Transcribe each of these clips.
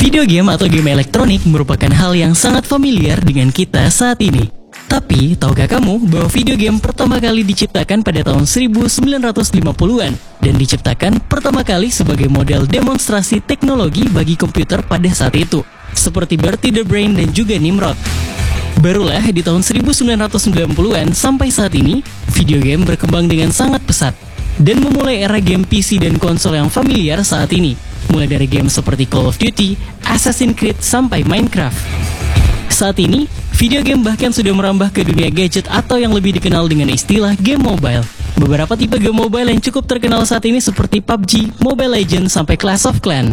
Video game atau game elektronik merupakan hal yang sangat familiar dengan kita saat ini. Tapi, tahukah kamu bahwa video game pertama kali diciptakan pada tahun 1950-an dan diciptakan pertama kali sebagai model demonstrasi teknologi bagi komputer pada saat itu, seperti Bertie the Brain dan juga Nimrod. Barulah di tahun 1990-an sampai saat ini, video game berkembang dengan sangat pesat dan memulai era game PC dan konsol yang familiar saat ini, mulai dari game seperti Call of Duty, Assassin's Creed, sampai Minecraft. Saat ini, video game bahkan sudah merambah ke dunia gadget atau yang lebih dikenal dengan istilah game mobile. Beberapa tipe game mobile yang cukup terkenal saat ini seperti PUBG, Mobile Legends, sampai Clash of Clans.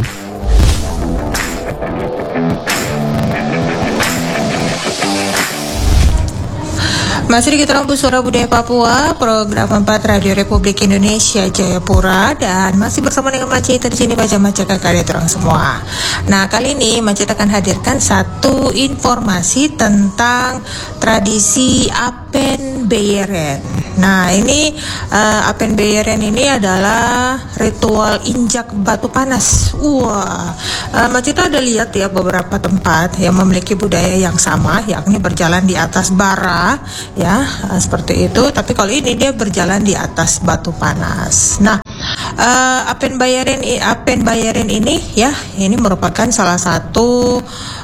Masih di Keterampu Suara Budaya Papua, program 4 Radio Republik Indonesia Jayapura, dan masih bersama dengan Macita di sini baca kakak terang semua. Nah, kali ini Macita akan hadirkan satu informasi tentang tradisi Apen Bayeren. Nah, ini Apen Bayeren ini adalah ritual injak batu panas. Macita ada lihat ya beberapa tempat yang memiliki budaya yang sama, yakni berjalan di atas bara. Ya, seperti itu. Tapi kalau ini dia berjalan di atas batu panas. Nah, Apen Bayeren ini ya, ini merupakan salah satu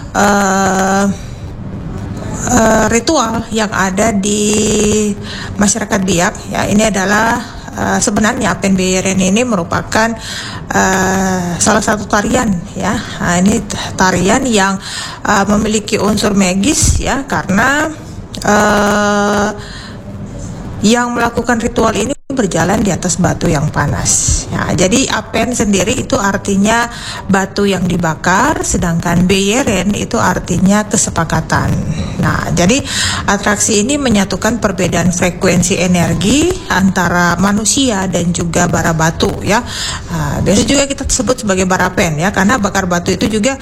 ritual yang ada di masyarakat Biak. Ya, ini adalah sebenarnya Apen Bayeren ini merupakan salah satu tarian ya. Ini tarian yang memiliki unsur magis ya, karena yang melakukan ritual ini berjalan di atas batu yang panas. Ya, jadi Apen sendiri itu artinya batu yang dibakar, sedangkan Bayeren itu artinya kesepakatan. Nah, jadi atraksi ini menyatukan perbedaan frekuensi energi antara manusia dan juga bara batu ya. Biasa juga kita sebut sebagai barapen ya, karena bakar batu itu juga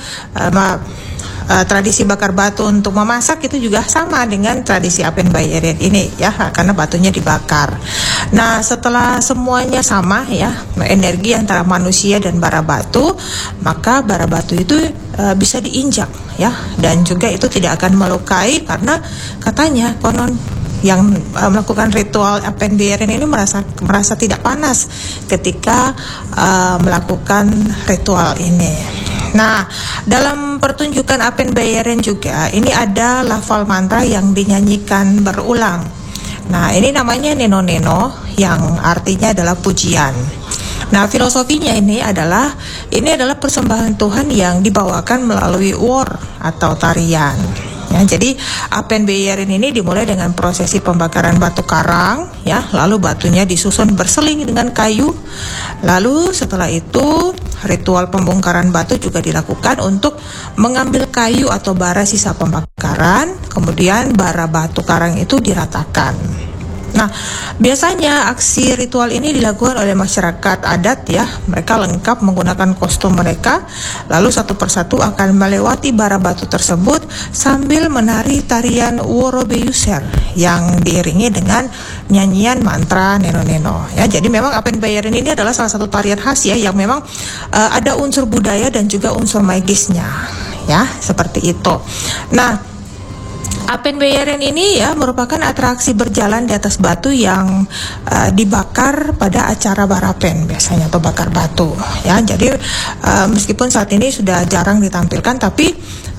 tradisi bakar batu untuk memasak itu juga sama dengan tradisi Apen Bayeren ini ya, karena batunya dibakar. Nah, setelah semuanya sama ya, energi antara manusia dan bara batu, maka bara batu itu bisa diinjak ya, dan juga itu tidak akan melukai, karena katanya konon yang melakukan ritual Apen Bayeren ini merasa tidak panas ketika melakukan ritual ini. Nah, dalam pertunjukan Apen Bayeren juga ini ada lafal mantra yang dinyanyikan berulang. Nah, ini namanya Neno-Neno yang artinya adalah pujian. Nah, filosofinya ini adalah persembahan Tuhan yang dibawakan melalui war atau tarian. Ya, jadi Apen Bayeren ini dimulai dengan prosesi pembakaran batu karang ya, lalu batunya disusun berseling dengan kayu. Lalu setelah itu ritual pembongkaran batu juga dilakukan untuk mengambil kayu atau bara sisa pembakaran, kemudian bara batu karang itu diratakan. Nah, biasanya aksi ritual ini dilakukan oleh masyarakat adat ya. Mereka lengkap menggunakan kostum mereka, lalu satu persatu akan melewati bara batu tersebut sambil menari tarian Worobeyuser yang diiringi dengan nyanyian mantra Neno-Neno ya. Jadi memang Apen Bayeren ini adalah salah satu tarian khas ya, yang memang ada unsur budaya dan juga unsur magisnya ya, seperti itu. Nah, Apen Bayeren ini ya merupakan atraksi berjalan di atas batu yang dibakar pada acara barapen biasanya, atau bakar batu ya. Jadi meskipun saat ini sudah jarang ditampilkan, tapi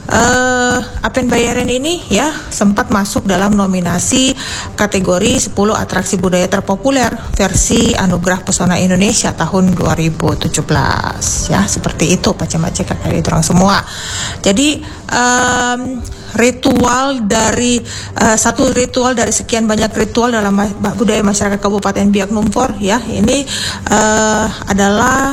Apen Bayeren ini ya sempat masuk dalam nominasi kategori 10 atraksi budaya terpopuler versi Anugerah Pesona Indonesia tahun 2017 ya, seperti itu Pace-Mace kakak orang semua. Jadi satu ritual dari sekian banyak ritual dalam budaya masyarakat Kabupaten Biak Numfor ya, ini adalah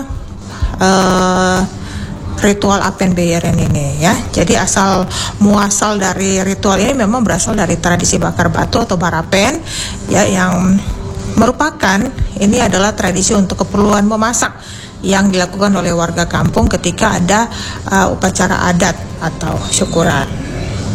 ritual Apen Bayeren ini ya. Jadi asal muasal dari ritual ini memang berasal dari tradisi bakar batu atau barapen ya, yang merupakan ini adalah tradisi untuk keperluan memasak yang dilakukan oleh warga kampung ketika ada upacara adat atau syukuran.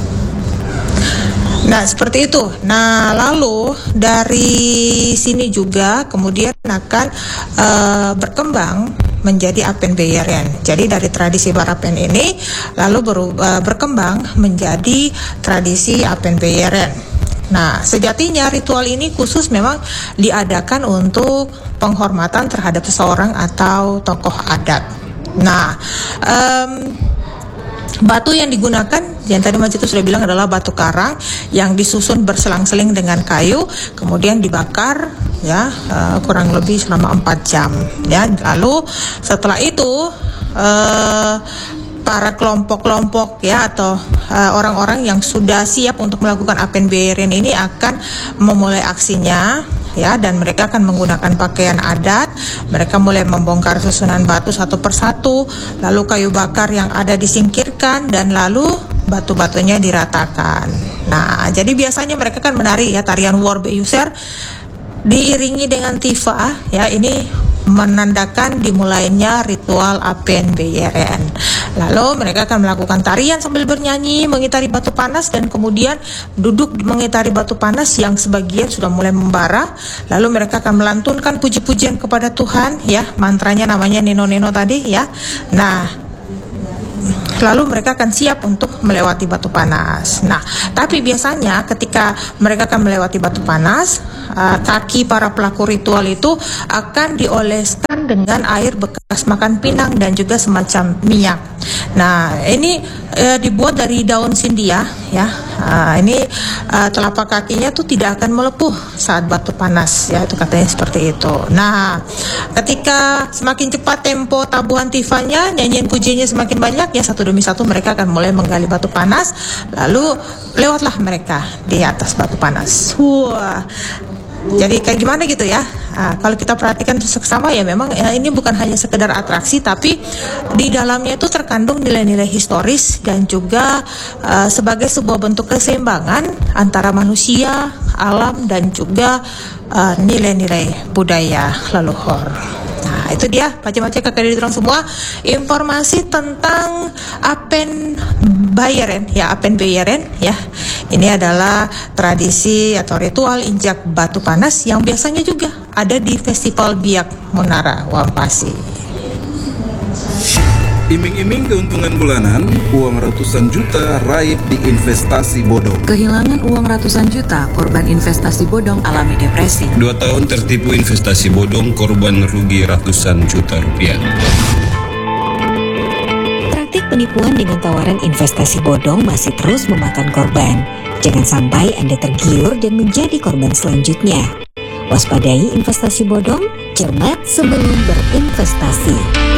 Nah, seperti itu. Nah, lalu dari sini juga kemudian akan berkembang menjadi Apen Bayeren. Jadi dari tradisi Barapen ini lalu berkembang menjadi tradisi Apen Bayeren. Nah, sejatinya ritual ini khusus memang diadakan untuk penghormatan terhadap seseorang atau tokoh adat. Nah, batu yang digunakan, yang tadi Mas itu sudah bilang, adalah batu karang yang disusun berselang-seling dengan kayu, kemudian dibakar ya kurang lebih selama 4 jam ya. Lalu setelah itu para kelompok-kelompok ya atau orang-orang yang sudah siap untuk melakukan Apen Bayeren ini akan memulai aksinya ya, dan mereka akan menggunakan pakaian adat. Mereka mulai membongkar susunan batu satu persatu, lalu kayu bakar yang ada disingkirkan, dan lalu batu-batunya diratakan. Nah, jadi biasanya mereka kan menari ya tarian War Beyuser diiringi dengan tifa ya, ini menandakan dimulainya ritual Apen Bayeren. Lalu mereka akan melakukan tarian sambil bernyanyi mengitari batu panas, dan kemudian duduk mengitari batu panas yang sebagian sudah mulai membara. Lalu mereka akan melantunkan puji-pujian kepada Tuhan ya, mantranya namanya Neno-Neno tadi ya. Nah, lalu mereka akan siap untuk melewati batu panas. Nah, tapi biasanya ketika mereka akan melewati batu panas, kaki para pelaku ritual itu akan dioleskan dengan air bekas makan pinang dan juga semacam minyak. Nah, ini dibuat dari daun sindia ya. Ini telapak kakinya tuh tidak akan melepuh saat batu panas ya, itu katanya seperti itu. Nah, ketika semakin cepat tempo tabuhan tifanya, nyanyian pujinya semakin banyak ya, satu demi satu mereka akan mulai menggali batu panas, lalu lewatlah mereka di atas batu panas. Wah, jadi kayak gimana gitu ya. Kalau kita perhatikan seksama ya, memang ya, ini bukan hanya sekedar atraksi, tapi di dalamnya itu terkandung nilai-nilai historis dan juga sebagai sebuah bentuk keseimbangan antara manusia, alam, dan juga nilai-nilai budaya leluhur. Nah, itu dia Pace-Pace kakak dari terang semua informasi tentang Apen Bayeren ya, Apen Bayeren ya. Ini adalah tradisi atau ritual injak batu panas yang biasanya juga ada di Festival Biak Munara Wampasi. Iming-iming keuntungan bulanan, uang ratusan juta raib di investasi bodong. Kehilangan uang ratusan juta, korban investasi bodong alami depresi. 2 tahun tertipu investasi bodong, korban rugi ratusan juta rupiah. Praktik penipuan dengan tawaran investasi bodong masih terus memakan korban. Jangan sampai Anda tergiur dan menjadi korban selanjutnya. Waspadai investasi bodong, cermat sebelum berinvestasi.